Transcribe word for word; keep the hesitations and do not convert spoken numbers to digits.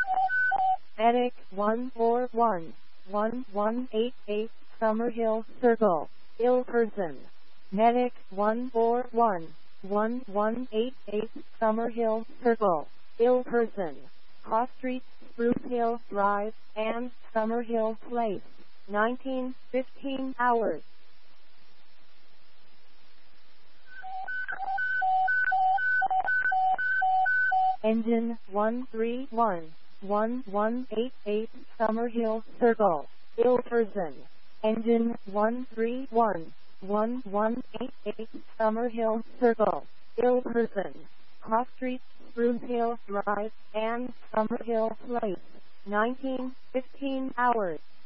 Medic one four one, one one eight eight, Summerhill Circle, ill person. Medic one four one, one one eight eight, Summerhill Circle, ill person. Cross Street, Spruce Hill Drive, and Summerhill Place, nineteen fifteen hours. Engine one three one, one one eight eight, Summerhill Circle, ill person. Engine one three one, one one eight eight, Summerhill Circle, ill person. Cross Street, Spruce Hill Drive, and Summerhill Place, nineteen fifteen hours.